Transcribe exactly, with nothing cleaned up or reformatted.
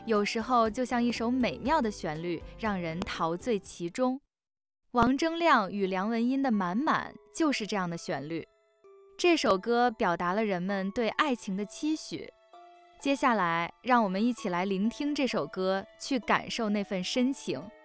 有时候就像一首美妙的旋律，让人陶醉其中。王铮亮与梁文音的《满满》就是这样的旋律。这首歌表达了人们对爱情的期许。接下来，让我们一起来聆听这首歌，去感受那份深情。